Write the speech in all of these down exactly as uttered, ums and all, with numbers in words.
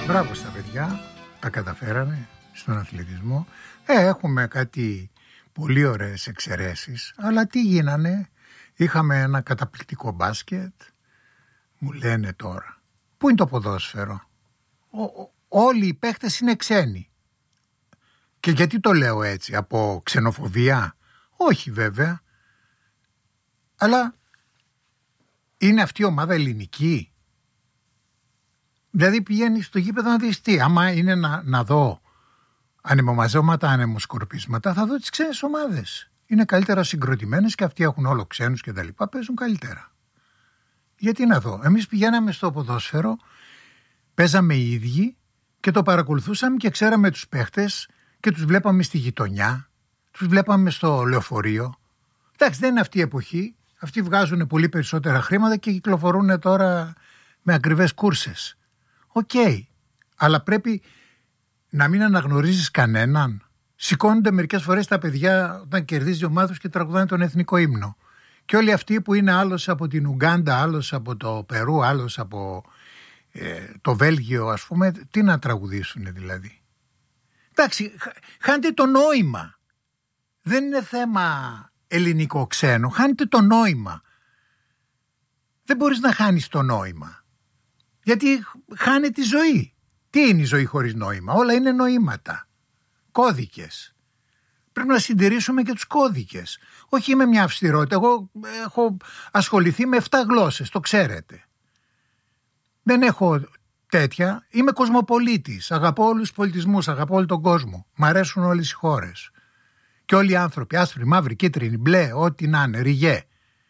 Μπράβο στα παιδιά, τα καταφέρανε στον αθλητισμό. Ε, έχουμε κάτι πολύ ωραίες εξαιρέσεις, αλλά τι γίνανε? Είχαμε ένα καταπληκτικό μπάσκετ, μου λένε τώρα. Πού είναι το ποδόσφαιρο? Ο, ο, όλοι οι παίχτες είναι ξένοι. Και γιατί το λέω έτσι? Από ξενοφοβία? Όχι βέβαια. Αλλά είναι αυτή η ομάδα ελληνική? Δηλαδή πηγαίνει στο γήπεδο να δεις τι? Άμα είναι να, να δω ανεμομαζώματα, ανεμοσκορπίσματα, θα δω τις ξένες ομάδες. Είναι καλύτερα συγκροτημένες και αυτοί έχουν όλο ξένους και τα λοιπά, παίζουν καλύτερα. Γιατί να δω? Εμείς πηγαίναμε στο ποδόσφαιρο, παίζαμε οι ίδιοι και το παρακολουθούσαμε και ξέραμε τους παίχτες και τους βλέπαμε στη γειτονιά, τους βλέπαμε στο λεωφορείο. Εντάξει, δεν είναι αυτή η εποχή. Αυτοί βγάζουν πολύ περισσότερα χρήματα και κυκλοφορούν τώρα με ακριβές κούρσες. Οκ, okay. Αλλά πρέπει να μην αναγνωρίζεις κανέναν. Σηκώνονται μερικές φορές τα παιδιά όταν κερδίζει η ομάδα τους και τραγουδάνε τον εθνικό ύμνο. Και όλοι αυτοί που είναι άλλος από την Ουγκάντα, άλλος από το Περού, άλλος από ε, το Βέλγιο, ας πούμε, τι να τραγουδήσουν δηλαδή? Εντάξει, χάνετε το νόημα. Δεν είναι θέμα ελληνικό-ξένο, χάνετε το νόημα. Δεν μπορείς να χάνεις το νόημα. Γιατί χάνει τη ζωή. Τι είναι η ζωή χωρίς νόημα? Όλα είναι νοήματα. Κώδικες. Πρέπει να συντηρήσουμε και τους κώδικες. Όχι με μια αυστηρότητα. Εγώ έχω ασχοληθεί με εφτά γλώσσες, το ξέρετε. Δεν έχω τέτοια. Είμαι κοσμοπολίτης. Αγαπώ όλους τους πολιτισμούς, αγαπώ όλο τον κόσμο. Μ' αρέσουν όλες οι χώρες. Και όλοι οι άνθρωποι, άσπροι, μαύροι, κίτρινοι, μπλε, ό,τι να είναι, ριγέ.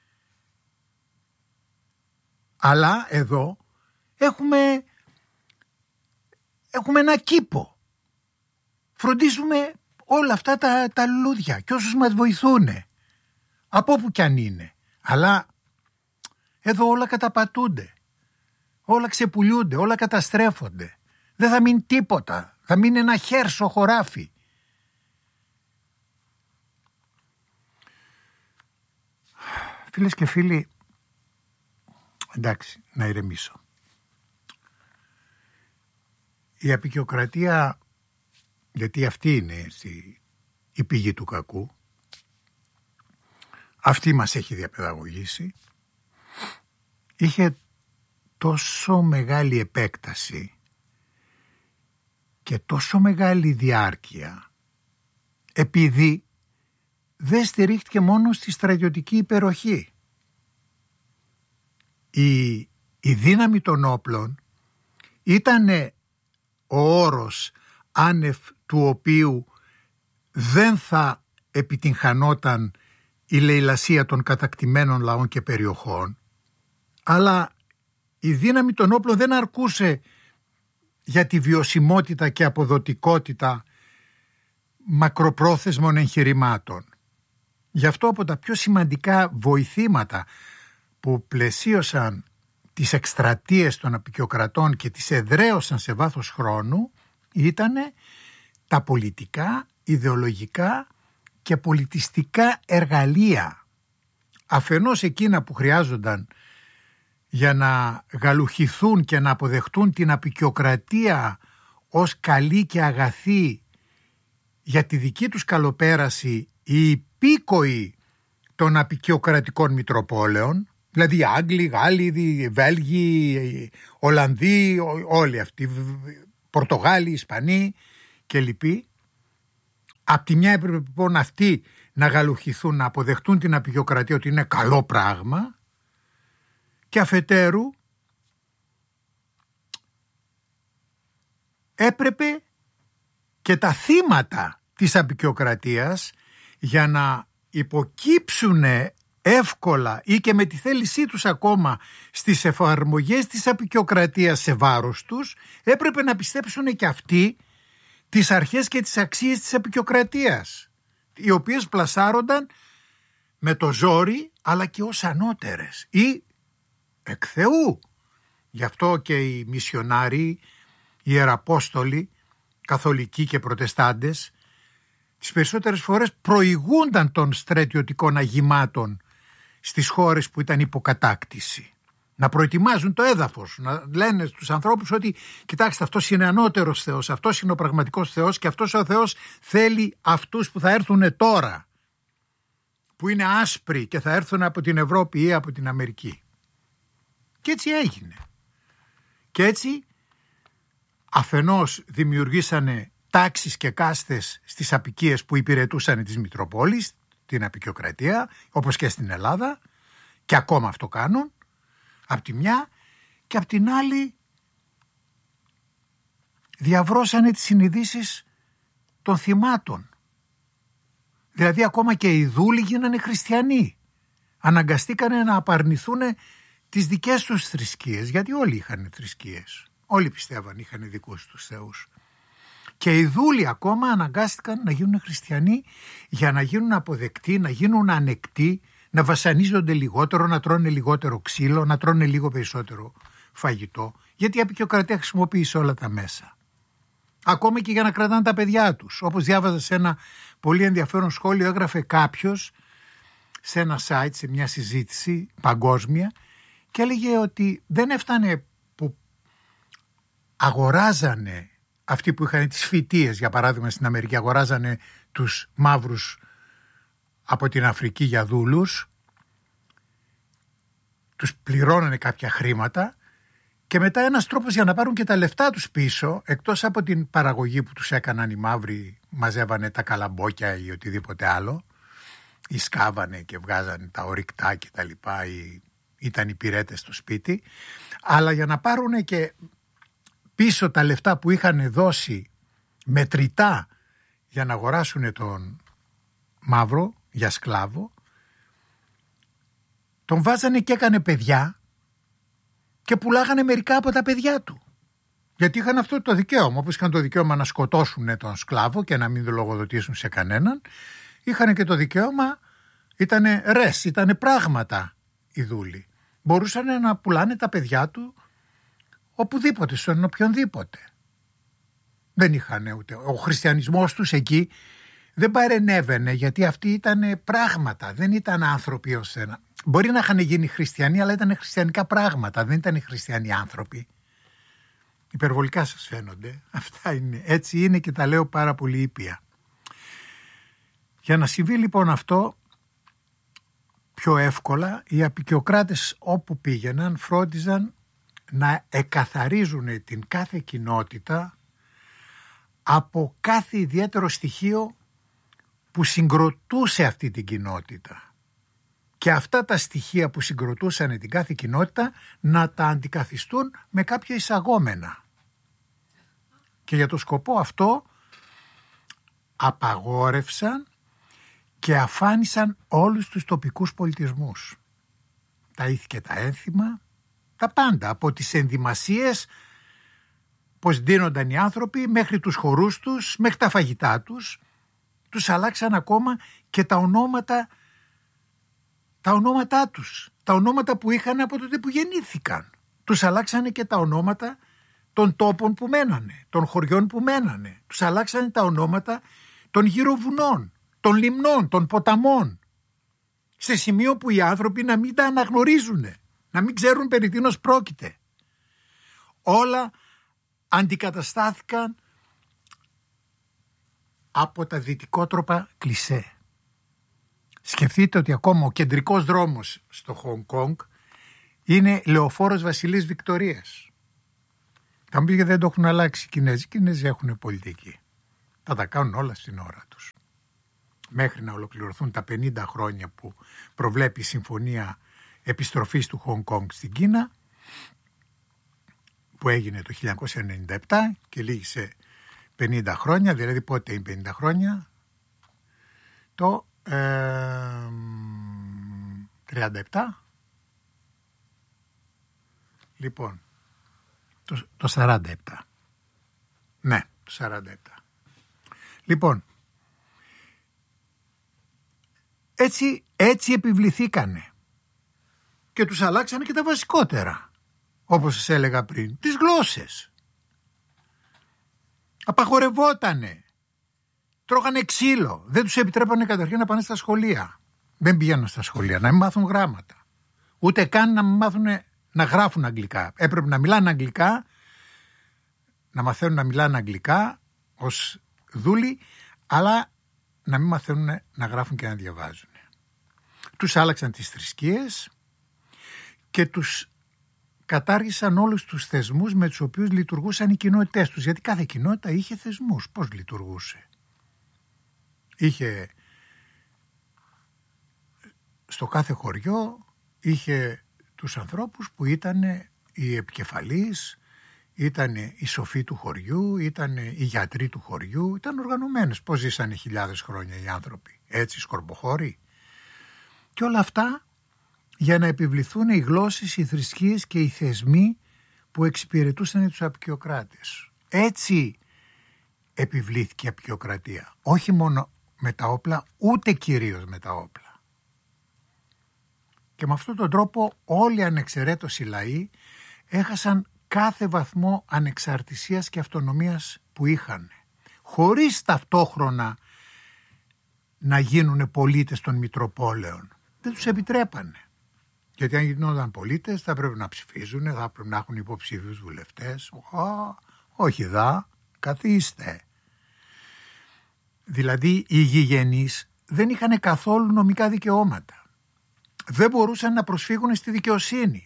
Αλλά εδώ έχουμε, έχουμε ένα κήπο. Φροντίζουμε όλα αυτά τα, τα λουλούδια και όσους μας βοηθούν, από όπου κι αν είναι. Αλλά εδώ όλα καταπατούνται, όλα ξεπουλιούνται, όλα καταστρέφονται. Δεν θα μείνει τίποτα, θα μείνει ένα χέρσο χωράφι. Φίλες και φίλοι, εντάξει, να ηρεμήσω. Η αποικιοκρατία, γιατί αυτή είναι η πηγή του κακού, αυτή μας έχει διαπαιδαγωγήσει, είχε τόσο μεγάλη επέκταση και τόσο μεγάλη διάρκεια, επειδή δεν στηρίχτηκε μόνο στη στρατιωτική υπεροχή. Η, η δύναμη των όπλων ήταν ο όρος άνευ του οποίου δεν θα επιτυγχανόταν η λαιλασία των κατακτημένων λαών και περιοχών, αλλά η δύναμη των όπλων δεν αρκούσε για τη βιωσιμότητα και αποδοτικότητα μακροπρόθεσμων εγχειρημάτων. Γι' αυτό από τα πιο σημαντικά βοηθήματα που πλαισίωσαν τις εκστρατείες των αποικιοκρατών και τις εδραίωσαν σε βάθος χρόνου ήταν τα πολιτικά, ιδεολογικά και πολιτιστικά εργαλεία. Αφενός εκείνα που χρειάζονταν για να γαλουχηθούν και να αποδεχτούν την αποικιοκρατία ως καλή και αγαθή για τη δική τους καλοπέραση οι υπήκοοι των αποικιοκρατικών μητροπόλεων, δηλαδή οι Άγγλοι, Γάλλοι, οι Βέλγοι, οι Ολλανδοί, όλοι αυτοί, Πορτογάλοι, Ισπανοί και λοιποί. Απ' τη μια έπρεπε λοιπόν αυτοί να γαλουχηθούν, να αποδεχτούν την αποικιοκρατία ότι είναι καλό πράγμα, και αφετέρου έπρεπε και τα θύματα της αποικιοκρατίας, για να υποκύψουν εύκολα ή και με τη θέλησή τους ακόμα στις εφαρμογές της αποικιοκρατίας σε βάρος τους, έπρεπε να πιστέψουν και αυτοί τις αρχές και τις αξίες της αποικιοκρατίας, οι οποίες πλασάρονταν με το ζόρι αλλά και ως ανώτερες ή εκ Θεού. Γι' αυτό και οι μισιονάροι, οι ιεραπόστολοι, καθολικοί και προτεστάντες, τις περισσότερες φορές προηγούνταν των στρατιωτικών αγημάτων στις χώρες που ήταν υποκατάκτηση. Να προετοιμάζουν το έδαφος, να λένε στους ανθρώπους ότι κοιτάξτε, αυτός είναι ανώτερος Θεός, αυτός είναι ο πραγματικός Θεός και αυτός ο Θεός θέλει αυτούς που θα έρθουν τώρα, που είναι άσπροι και θα έρθουν από την Ευρώπη ή από την Αμερική. Και έτσι έγινε. Και έτσι αφενός δημιουργήσανε τάξεις και κάστες στις απικίες που υπηρετούσαν τις Μητροπόλεις, την απικιοκρατία, όπως και στην Ελλάδα, και ακόμα αυτό κάνουν, απ' τη μια, και απ' την άλλη διαβρώσανε τις συνειδήσεις των θυμάτων. Δηλαδή ακόμα και οι δούλοι γίνανε χριστιανοί. Αναγκαστήκανε να απαρνηθούν τις δικές τους θρησκείες, γιατί όλοι είχαν θρησκείες. Όλοι πιστεύαν, είχαν δικούς τους θεούς. Και οι δούλοι ακόμα αναγκάστηκαν να γίνουν χριστιανοί για να γίνουν αποδεκτοί, να γίνουν ανεκτοί, να βασανίζονται λιγότερο, να τρώνε λιγότερο ξύλο, να τρώνε λίγο περισσότερο φαγητό, γιατί η απικιοκρατία χρησιμοποίησε όλα τα μέσα. Ακόμα και για να κρατάνε τα παιδιά τους. Όπως διάβαζα σε ένα πολύ ενδιαφέρον σχόλιο, έγραφε κάποιος σε ένα site, σε μια συζήτηση παγκόσμια, και έλεγε ότι δεν έφτανε που αγοράζανε αυτοί που είχαν τις φοιτίες, για παράδειγμα στην Αμερική, αγοράζανε τους μαύρους από την Αφρική για δούλους, τους πληρώνανε κάποια χρήματα και μετά ένας τρόπος για να πάρουν και τα λεφτά τους πίσω, εκτός από την παραγωγή που τους έκαναν οι μαύροι, μαζεύανε τα καλαμπόκια ή οτιδήποτε άλλο, ή σκάβανε και βγάζανε τα ορυκτά και τα λοιπά, ή ήταν οι πυρέτες στο σπίτι, αλλά για να πάρουν και πίσω τα λεφτά που είχαν δώσει μετρητά για να αγοράσουν τον μαύρο για σκλάβο, τον βάζανε και έκανε παιδιά και πουλάγανε μερικά από τα παιδιά του. Γιατί είχαν αυτό το δικαίωμα, όπως είχαν το δικαίωμα να σκοτώσουν τον σκλάβο και να μην λογοδοτήσουν σε κανέναν, είχαν και το δικαίωμα, ήτανε ρες, ήτανε πράγματα οι δούλοι. Μπορούσαν να πουλάνε τα παιδιά του οπουδήποτε, στον οποιονδήποτε. Δεν είχαν ούτε. Ο χριστιανισμός τους εκεί δεν παρενέβαινε, γιατί αυτοί ήταν πράγματα, δεν ήταν άνθρωποι ως ένα. Μπορεί να είχαν γίνει χριστιανοί, αλλά ήταν χριστιανικά πράγματα, δεν ήταν χριστιανοί άνθρωποι. Υπερβολικά σας φαίνονται. Αυτά είναι. Έτσι είναι και τα λέω πάρα πολύ ήπια. Για να συμβεί λοιπόν αυτό πιο εύκολα, οι απικιοκράτες όπου πήγαιναν φρόντιζαν να εκαθαρίζουν την κάθε κοινότητα από κάθε ιδιαίτερο στοιχείο που συγκροτούσε αυτή την κοινότητα. Και αυτά τα στοιχεία που συγκροτούσαν την κάθε κοινότητα να τα αντικαθιστούν με κάποια εισαγόμενα. Και για το σκοπό αυτό απαγόρευσαν και αφάνισαν όλους τους τοπικούς πολιτισμούς. Τα ήθη και τα ένθιμα, τα πάντα, από τις ενδυμασίες, πως ντύνονταν οι άνθρωποι, μέχρι τους χορούς τους, μέχρι τα φαγητά τους. Τους αλλάξαν ακόμα και τα ονόματα, τα ονόματά τους, τα ονόματα που είχαν από τότε που γεννήθηκαν. Τους αλλάξανε και τα ονόματα των τόπων που μένανε, των χωριών που μένανε. Τους αλλάξανε τα ονόματα των γύρω βουνών, των λιμνών, των ποταμών. Σε σημείο που οι άνθρωποι να μην τα αναγνωρίζουν, να μην ξέρουν περί τίνος πρόκειται. Όλα αντικαταστάθηκαν από τα δυτικότροπα κλισέ. Σκεφτείτε ότι ακόμα ο κεντρικός δρόμος στο Χονγκ Κονγκ είναι λεωφόρος Βασιλής Βικτωρίας. Θα μου πει γιατί δεν το έχουν αλλάξει οι Κινέζοι. Οι Κινέζοι έχουν πολιτική. Θα τα κάνουν όλα στην ώρα τους. Μέχρι να ολοκληρωθούν τα πενήντα χρόνια που προβλέπει η συμφωνία επιστροφής του Χονγκ Κονγκ στην Κίνα, που έγινε το χίλια εννιακόσια ενενήντα επτά και λήγησε πενήντα χρόνια, δηλαδή πότε είναι πενήντα χρόνια, το ε, τριάντα επτά, λοιπόν, το, το σαράντα επτά, ναι, το σαράντα επτά. Λοιπόν, έτσι, έτσι επιβληθήκανε και τους αλλάξανε και τα βασικότερα, όπως σας έλεγα πριν, τις γλώσσες. Απαγορευότανε, τρώγανε ξύλο, δεν τους επιτρέπανε καταρχήν να πάνε στα σχολεία. Δεν πήγαιναν στα σχολεία, να μην μάθουν γράμματα. Ούτε καν να μην μάθουν να γράφουν αγγλικά. Έπρεπε να μιλάνε αγγλικά, να μαθαίνουν να μιλάνε αγγλικά ως δούλοι, αλλά να μην μαθαίνουν να γράφουν και να διαβάζουν. Τους άλλαξαν τις θρησκείες και τους κατάργησαν όλους τους θεσμούς με τους οποίους λειτουργούσαν οι κοινότητές τους. Γιατί κάθε κοινότητα είχε θεσμούς. Πώς λειτουργούσε? Είχε στο κάθε χωριό, είχε τους ανθρώπους που ήταν οι επικεφαλείς, ήταν οι σοφοί του χωριού, ήταν οι γιατροί του χωριού, ήταν οργανωμένες. Πώς ζήσανε χιλιάδες χρόνια οι άνθρωποι, έτσι σκορποχώροι. Και όλα αυτά για να επιβληθούν οι γλώσσες, οι θρησκείες και οι θεσμοί που εξυπηρετούσαν τους αποικιοκράτες. Έτσι επιβλήθηκε η αποικιοκρατία. Όχι μόνο με τα όπλα, ούτε κυρίως με τα όπλα. Και με αυτόν τον τρόπο όλοι ανεξαιρέτως οι λαοί έχασαν κάθε βαθμό ανεξαρτησίας και αυτονομίας που είχαν, χωρίς ταυτόχρονα να γίνουν πολίτες των Μητροπόλεων. Δεν τους επιτρέπανε. Γιατί αν γινόταν πολίτες θα πρέπει να ψηφίζουν, θα πρέπει να έχουν υποψήφιους βουλευτές. Ω, όχι δα, καθίστε. Δηλαδή οι γηγενείς δεν είχαν καθόλου νομικά δικαιώματα. Δεν μπορούσαν να προσφύγουν στη δικαιοσύνη.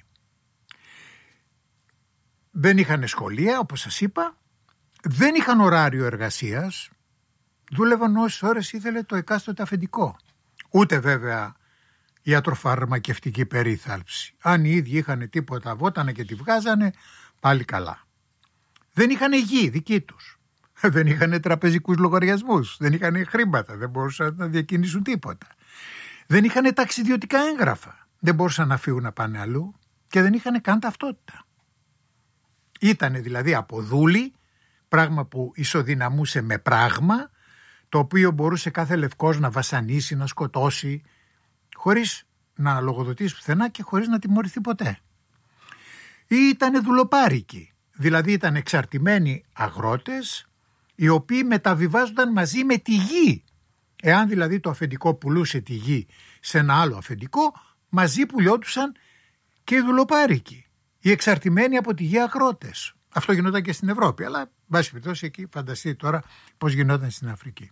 Δεν είχαν σχολεία, όπως σας είπα. Δεν είχαν ωράριο εργασίας. Δούλευαν όσες ώρες ήθελε το εκάστοτε αφεντικό. Ούτε βέβαια ιατροφαρμακευτική περίθαλψη. Αν οι ίδιοι είχαν τίποτα, βότανε και τη βγάζανε, πάλι καλά. Δεν είχαν γη δική τους. Δεν είχαν τραπεζικούς λογαριασμούς. Δεν είχαν χρήματα. Δεν μπορούσαν να διακινήσουν τίποτα. Δεν είχαν ταξιδιωτικά έγγραφα. Δεν μπορούσαν να φύγουν να πάνε αλλού και δεν είχαν καν ταυτότητα. Ήτανε δηλαδή από δούλοι, πράγμα που ισοδυναμούσε με πράγμα, το οποίο μπορούσε κάθε λευκός να βασανίσει, να σκοτώσει, χωρίς να λογοδοτήσει πουθενά και χωρίς να τιμωρηθεί ποτέ. Ή ήτανε δουλοπάρικοι, δηλαδή ήταν εξαρτημένοι αγρότες, οι οποίοι μεταβιβάζονταν μαζί με τη γη. Εάν δηλαδή το αφεντικό πουλούσε τη γη σε ένα άλλο αφεντικό, μαζί πουλιόντουσαν και οι δουλοπάρικοι, οι εξαρτημένοι από τη γη αγρότες. Αυτό γινόταν και στην Ευρώπη, αλλά βάση περιπτώσει εκεί φανταστείτε τώρα πώς γινόταν στην Αφρική.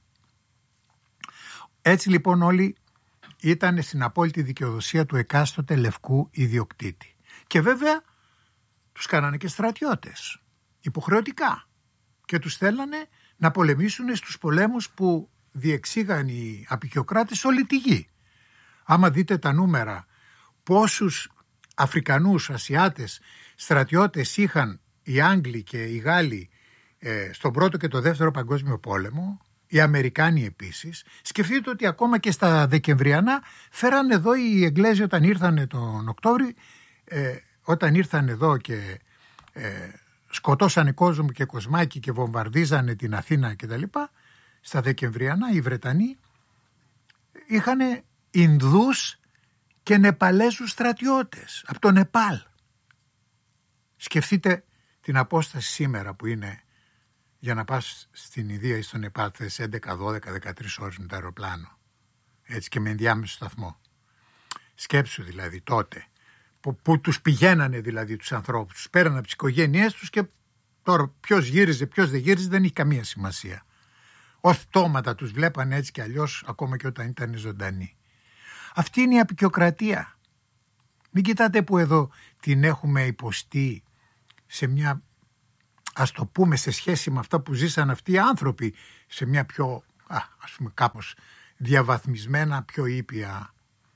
Έτσι λοιπόν όλοι ήταν στην απόλυτη δικαιοδοσία του εκάστοτε λευκού ιδιοκτήτη. Και βέβαια τους κάνανε και στρατιώτες, υποχρεωτικά. Και τους θέλανε να πολεμήσουν στους πολέμους που διεξήγαν οι αποικιοκράτες όλη τη γη. Άμα δείτε τα νούμερα, πόσους Αφρικανούς, Ασιάτες, στρατιώτες είχαν οι Άγγλοι και οι Γάλλοι ε, στον πρώτο και το δεύτερο παγκόσμιο πόλεμο, οι Αμερικάνοι επίσης, σκεφτείτε ότι ακόμα και στα Δεκεμβριανά φέραν εδώ οι Εγγλέζοι όταν ήρθαν τον Οκτώβρη, ε, όταν ήρθαν εδώ και ε, σκοτώσανε κόσμο και κοσμάκι και βομβαρδίζανε την Αθήνα κτλ. Στα Δεκεμβριανά οι Βρετανοί είχαν Ινδούς και Νεπαλέζους στρατιώτες από το Νεπάλ. Σκεφτείτε την απόσταση σήμερα που είναι για να πας στην Ινδία ή στο Νεπάλ θες έντεκα, δώδεκα, δεκατρείς ώρες με το αεροπλάνο. Έτσι και με ενδιάμεσο σταθμό. Σκέψου δηλαδή τότε που, που τους πηγαίνανε δηλαδή τους ανθρώπους, τους πέρανε από τις οικογένειές τους και τώρα ποιος γύριζε, ποιος δεν γύριζε δεν έχει καμία σημασία. Ως πτώματα τους βλέπανε έτσι κι αλλιώς ακόμα και όταν ήταν ζωντανοί. Αυτή είναι η αποικιοκρατία. Μην κοιτάτε που εδώ την έχουμε υποστεί σε μια, ας το πούμε σε σχέση με αυτά που ζήσαν αυτοί οι άνθρωποι, σε μια πιο, α, ας πούμε κάπως διαβαθμισμένα, πιο ήπια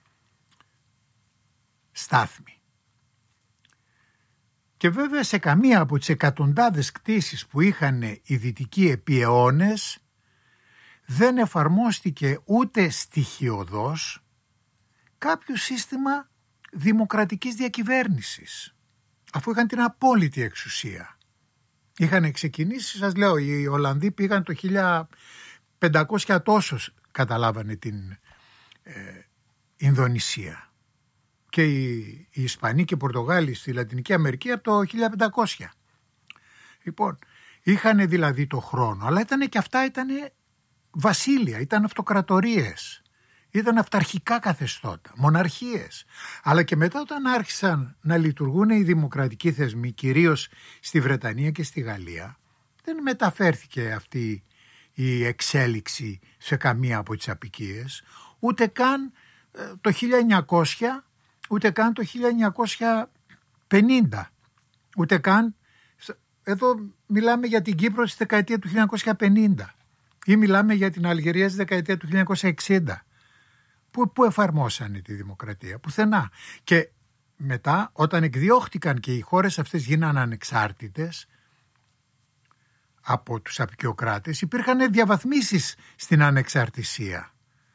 στάθμη. Και βέβαια σε καμία από τις εκατοντάδες κτήσεις που είχαν οι δυτικοί επί αιώνες δεν εφαρμόστηκε ούτε στοιχειωδώς κάποιο σύστημα δημοκρατικής διακυβέρνησης, αφού είχαν την απόλυτη εξουσία. Είχαν ξεκινήσει, σας λέω, οι Ολλανδοί πήγαν το χίλια πεντακόσια τόσος καταλάβανε την ε, Ινδονησία και οι, οι Ισπανοί και οι Πορτογάλοι στη Λατινική Αμερική από το χίλια πεντακόσια. Λοιπόν, είχαν δηλαδή το χρόνο, αλλά ήταν και αυτά ήταν βασίλεια, ήταν αυτοκρατορίες. Ήταν αυταρχικά καθεστώτα, μοναρχίες. Αλλά και μετά όταν άρχισαν να λειτουργούν οι δημοκρατικοί θεσμοί, κυρίως στη Βρετανία και στη Γαλλία, δεν μεταφέρθηκε αυτή η εξέλιξη σε καμία από τις αποικίες, ούτε καν το χίλια εννιακόσια, ούτε καν το χίλια εννιακόσια πενήντα, ούτε καν, εδώ μιλάμε για την Κύπρο στη δεκαετία του χίλια εννιακόσια πενήντα ή μιλάμε για την Αλγερία στη δεκαετία του χίλια εννιακόσια εξήντα. Πού, πού εφαρμόσανε τη δημοκρατία? Πουθενά. Και μετά όταν εκδιώχτηκαν και οι χώρες αυτές γίναν ανεξάρτητες από τους αποικιοκράτες, υπήρχαν διαβαθμίσεις στην ανεξαρτησία.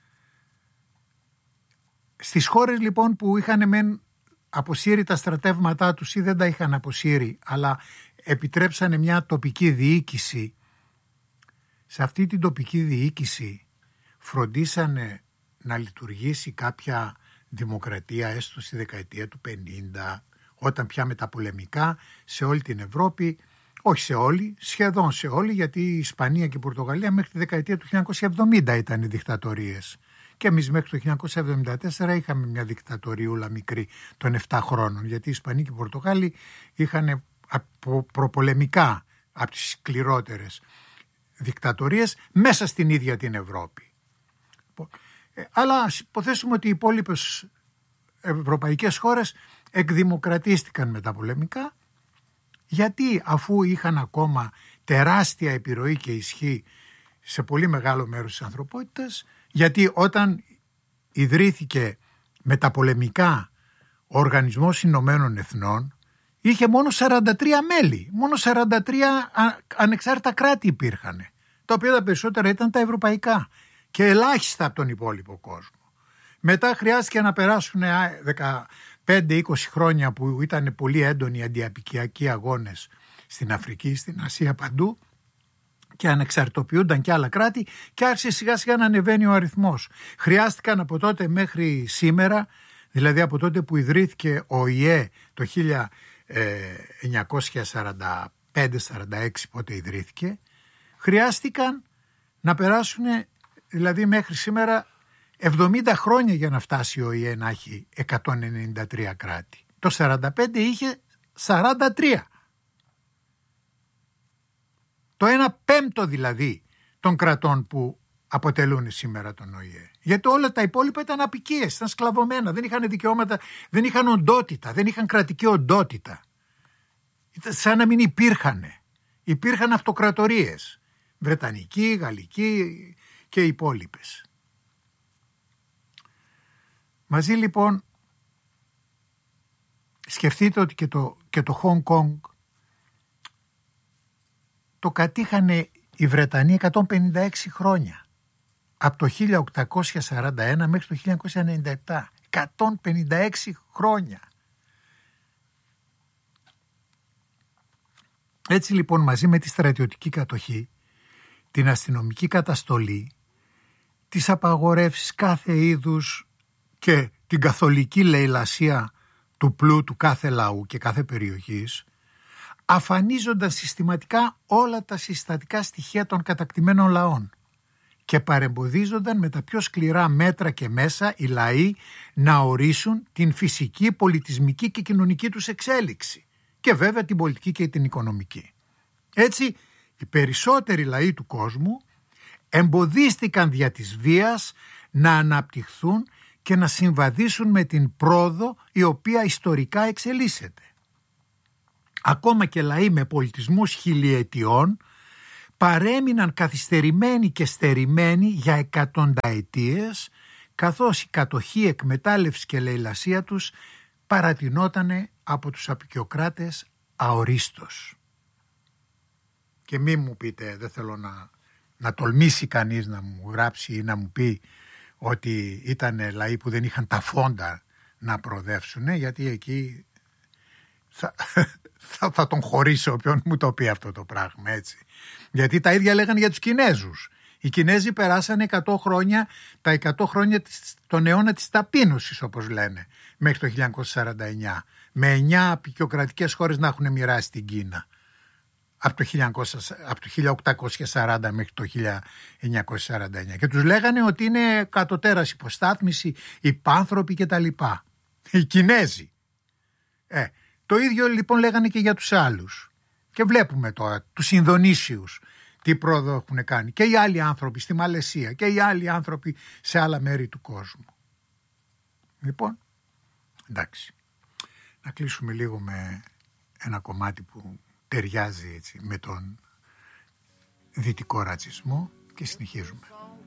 Στις χώρες λοιπόν που είχαν μεν αποσύρει τα στρατεύματά τους ή δεν τα είχαν αποσύρει, αλλά επιτρέψανε μια τοπική διοίκηση, σε αυτή την τοπική διοίκηση φροντίσανε να λειτουργήσει κάποια δημοκρατία έστω στη δεκαετία του πενήντα, όταν πια μεταπολεμικά σε όλη την Ευρώπη, όχι σε όλη, σχεδόν σε όλη, γιατί η Ισπανία και η Πορτογαλία μέχρι τη δεκαετία του χίλια εννιακόσια εβδομήντα ήταν οι δικτατορίες. Και εμείς μέχρι το χίλια εννιακόσια εβδομήντα τέσσερα είχαμε μια δικτατοριούλα μικρή των επτά χρόνων, γιατί οι Ισπανοί και οι Πορτογάλοι είχαν από προπολεμικά από τις σκληρότερες δικτατορίες μέσα στην ίδια την Ευρώπη. Αλλά ας υποθέσουμε ότι οι υπόλοιπες ευρωπαϊκές χώρες εκδημοκρατίστηκαν μεταπολεμικά, γιατί αφού είχαν ακόμα τεράστια επιρροή και ισχύ σε πολύ μεγάλο μέρος της ανθρωπότητας, γιατί όταν ιδρύθηκε μεταπολεμικά ο Οργανισμός Ηνωμένων Εθνών είχε μόνο σαράντα τρία μέλη, μόνο σαράντα τρία ανεξάρτητα κράτη υπήρχαν, τα οποία τα περισσότερα ήταν τα ευρωπαϊκά και ελάχιστα από τον υπόλοιπο κόσμο. Μετά χρειάστηκε να περάσουν δεκαπέντε είκοσι χρόνια που ήταν πολύ έντονοι αντιαπικιακοί αγώνες στην Αφρική, στην Ασία, παντού, και ανεξαρτητοποιούνταν και άλλα κράτη και άρχισε σιγά σιγά να ανεβαίνει ο αριθμός. Χρειάστηκαν από τότε μέχρι σήμερα, δηλαδή από τότε που ιδρύθηκε ο ι ε το χίλια εννιακόσια σαράντα πέντε σαράντα έξι, πότε ιδρύθηκε, χρειάστηκαν να περάσουν δηλαδή μέχρι σήμερα εβδομήντα χρόνια για να φτάσει ο ι ε να έχει εκατόν ενενήντα τρία κράτη. Το σαράντα πέντε είχε σαράντα τρία. Το ένα πέμπτο δηλαδή των κρατών που αποτελούν σήμερα τον ο ι ε. Γιατί όλα τα υπόλοιπα ήταν αποικίες, ήταν σκλαβωμένα, δεν είχαν δικαιώματα, δεν είχαν οντότητα, δεν είχαν κρατική οντότητα. Ήταν σαν να μην υπήρχανε. Υπήρχαν αυτοκρατορίες, βρετανική, γαλλική και οι υπόλοιπες. Μαζί λοιπόν σκεφτείτε ότι και το, και το Χονγκ Κονγκ το κατήχανε οι Βρετανοί εκατόν πενήντα έξι χρόνια. Από το χίλια οκτακόσια σαράντα ένα μέχρι το χίλια εννιακόσια ενενήντα επτά. εκατόν πενήντα έξι χρόνια. Έτσι λοιπόν, μαζί με τη στρατιωτική κατοχή, την αστυνομική καταστολή, τις απαγορεύσεις κάθε είδους και την καθολική λαιλασία του πλούτου κάθε λαού και κάθε περιοχής, αφανίζονταν συστηματικά όλα τα συστατικά στοιχεία των κατακτημένων λαών και παρεμποδίζονταν με τα πιο σκληρά μέτρα και μέσα οι λαοί να ορίσουν την φυσική, πολιτισμική και κοινωνική τους εξέλιξη και βέβαια την πολιτική και την οικονομική. Έτσι, οι περισσότεροι λαοί του κόσμου εμποδίστηκαν δια της βίας να αναπτυχθούν και να συμβαδίσουν με την πρόοδο η οποία ιστορικά εξελίσσεται. Ακόμα και λαοί με πολιτισμούς χιλιετιών παρέμειναν καθυστερημένοι και στερημένοι για εκατονταετίες, καθώς η κατοχή, εκμετάλλευση και λαιλασία τους παρατηνότανε από τους αποικιοκράτες αορίστως. Και μη μου πείτε, δεν θέλω να, να τολμήσει κανείς να μου γράψει ή να μου πει ότι ήταν λαοί που δεν είχαν τα φόντα να προοδεύσουν, γιατί εκεί θα, θα, θα τον χωρίσω όποιον μου το πει αυτό το πράγμα, έτσι. Γιατί τα ίδια λέγανε για τους Κινέζους. Οι Κινέζοι περάσανε εκατό χρόνια, τα εκατό χρόνια τον αιώνα της ταπείνωσης, όπως λένε, μέχρι το χίλια εννιακόσια σαράντα εννιά, με εννιά αποικιοκρατικές χώρες να έχουν μοιράσει την Κίνα. από το, από το χίλια οκτακόσια σαράντα μέχρι το χίλια εννιακόσια σαράντα εννιά και τους λέγανε ότι είναι κατωτέρας υποστάθμιση, υπάνθρωποι και τα λοιπά. Οι Κινέζοι. Ε, το ίδιο λοιπόν λέγανε και για τους άλλους. Και βλέπουμε τώρα τους Ινδονήσιους τι πρόοδο έχουν κάνει. Και οι άλλοι άνθρωποι στη Μαλαισία και οι άλλοι άνθρωποι σε άλλα μέρη του κόσμου. Λοιπόν, εντάξει. Να κλείσουμε λίγο με ένα κομμάτι που ταιριάζει έτσι με τον δυτικό ρατσισμό και συνεχίζουμε.